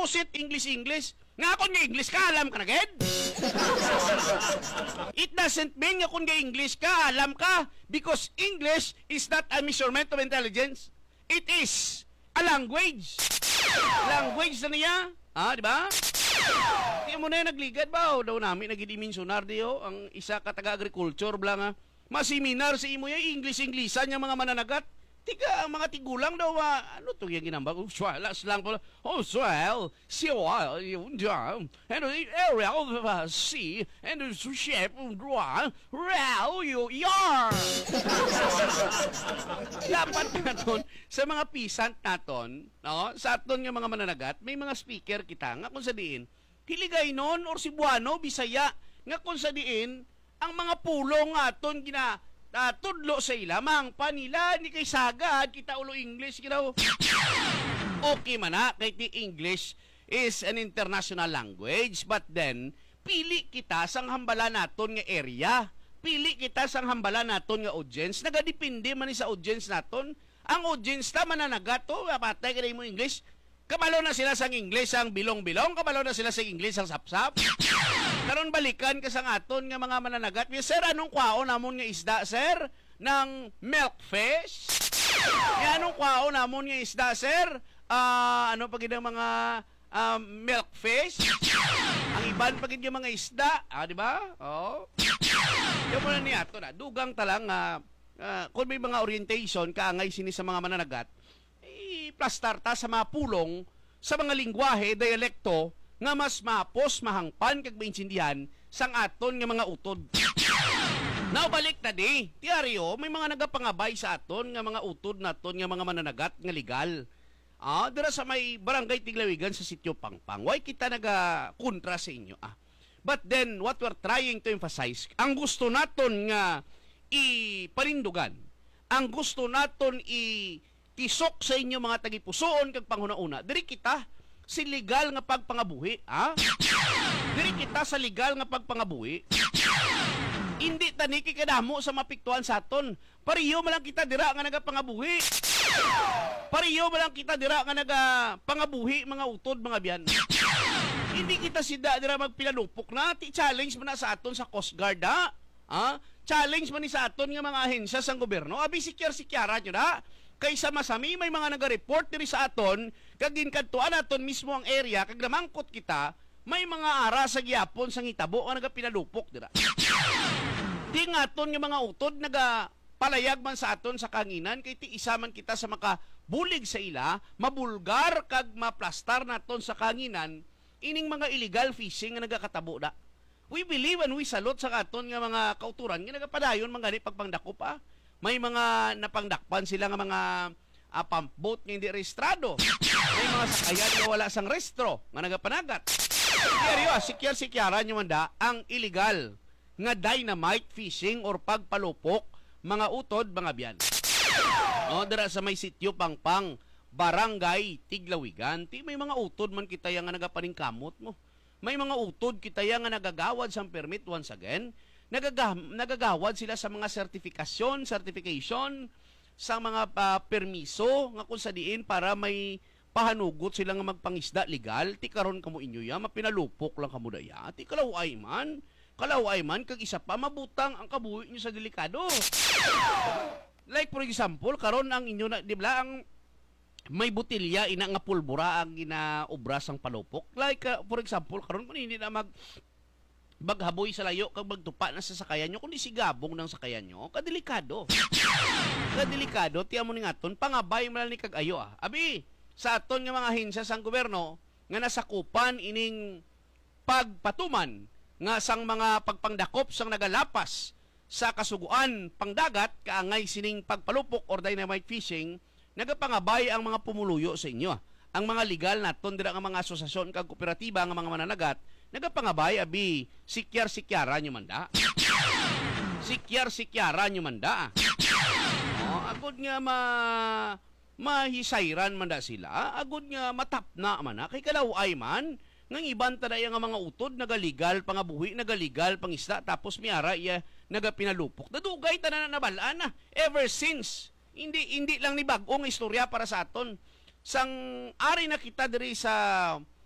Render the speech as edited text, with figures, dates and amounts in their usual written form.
prosit English. Nga kung nga English ka, alam ka na, ged? It doesn't mean nga kung nga English ka, alam ka. Because English is not a measurement of intelligence. It is a language. Language na niya. Di ba? Di mo na nagligad ba? Daw namin nagidimensionar diyo ang isa ka taga-agriculture bla nga. Masiminar sa imo yung English-Englishan yung mga mananagat. Tika, ang mga tigulang daw, ano to yung ginambag? Swellas lang pala. Swell, siwa, yun dyan. And the area of the sea, and the shape of the rel, you yar! Dapat naton, sa mga pisant naton, no? Sa aton yung mga mananagat, may mga speaker kita, nga kung sa diin, Hiligay non, or Cebuano, Bisaya, nga kung sa diin, ang mga pulong aton tudlo sa ilamang panila ni kay sagad kita ulo English kinaw. Okay man na kay ti English is an international language, but then pili kita sang hambala naton nga area, pili kita sang hambala naton nga audience. Nagadepende man ni sa audience naton. Ang audience ta mananagat to patay kay mo English. Kabalo na sila sang English ang bilong-bilong, kabalo na sila sa English ang sapsap. Karon balikan ka sang aton nga mga mananagat. Sir, anong kwao namon nga isda, sir? Nang milkfish? Anong kwao namon nga isda, sir? Ano pagid ang mga milkfish? Ang iban pagid yung mga isda, di ba? Oh. Yung muna niya to na dugang talang kung may mga orientation kaangay sini sa mga mananagat. Plastar ta sa mga pulong sa mga lingwahe, dialekto nga mas mapos, mahangpan kag maintindihan sang aton nga mga utod. Now balik na di. Tiaryo, may mga nagapangabay sa aton nga mga utod naton nga mga mananagat nga legal. Dira sa may barangay Tiglawigan sa sitio Pangpang. Why kita naga-kontra sa inyo? But then what we're trying to emphasize, ang gusto naton nga iparindugan, ang gusto naton tisok sa inyo mga tagipusoon kag panghuna-una, diri kita si legal nga pagpangabuhi, diri kita sa legal nga pagpangabuhi. Hindi tani kadamo sa mapiktuan sa aton. Pariyo man lang kita dira nga nagapangabuhi. Pariyo man lang kita dira nga nagapangabuhi mga utod mga biyan. Hindi kita sida dira magpilalupok na challenge man na sa aton sa Coast Guard Challenge man ni sa aton nga mga ahensya sang gobyerno. Abi sikyar-sikyara nyo na. Kaysa masami may mga naga-report diri sa aton kag ginkantuan aton mismo ang area kag namangkot kita may mga ara sa gyapon sang hitabo nga nagapinalupok dira. Di nga aton nga mga utod nagapalayag man sa aton sa kanginan kay ti isa man kita sa makabulig sa ila, mabulgar kag maplastar naton sa kanginan ining mga illegal fishing nga nagakatabo da. We believe and we salute sa aton nga mga kauturan nga nagapadayon man gani pagpangdakop May mga napangdakpan sila nga mga pump boat nga hindi rehistrado. May mga sakayan nga wala sang rehistro nga nagapanagat. Seryo, sikyar-sikyaran nyo manda ang illegal nga dynamite fishing or pagpalupok mga utod, mga biyan. Dira sa may sitio Pangpang, barangay Tiglawigan, may mga utod man kita yang nga nagapaningkamot mo. May mga utod kita yang nga nagagawad sang permit once again. Nagagawad sila sa mga certification sa mga permiso nga kung sa diin para may pahanugot sila nga magpangisda legal. Ti karon kamo inyo mapinalupok lang kamo daya. Ti kalaway man kag isa pa mabutang ang kabuhi nyo sa delikado. Like for example, karon ang inyo na di ba ang may butilya ina nga pulbura ang ginaobra sang palupok. Like for example, karon kun hindi na baghaboy sa layo kag magtupa na sa sakayan nyo kundi sigabong ng sakayan nyo kadelikado tiyan mo ni aton pangabay man ni kag ayo abi sa aton nga mga ahensya sang gobyerno nga nasakupan ining pagpatuman nga sang mga pagpangdakop sang nagalapas sa kasuguan pangdagat kaangay sining pagpalupok or dynamite fishing nagapangabay ang mga pumuluyo sa inyo ang mga legal naton dira nga mga asosasyon kag kooperatiba nga mga mananagat nagapangabay abi sikyar-sikyaran nyo manda. Sikyar-sikyaran nyo manda. Agod nga mahisayran manda sila. Agod nga matapna man kay kalaway man ngang iban taday nga mga utod nagaligal pangabuhi, nagaligal pangisda tapos miara iya nagapinalupok. Dadugay tanan na nabalaan na ever since. Hindi lang ni bag-o nga istorya para sa aton. Sang ari na kita diri sa